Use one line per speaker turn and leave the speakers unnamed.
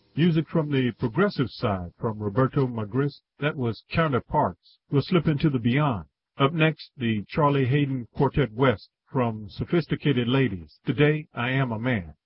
Music from the progressive side from Roberto Magris. That was Counterparts. We'll slip into the beyond. Up next, the Charlie Hayden Quartet West from Sophisticated Ladies. Today, I Am a Man.